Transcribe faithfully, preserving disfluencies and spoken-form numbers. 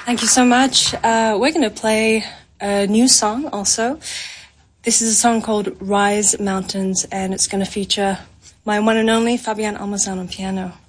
Thank you so much. Uh, we're going to play a new song also. This is a song called Rise Mountains, and it's going to feature my one and only Fabian Almazan on piano.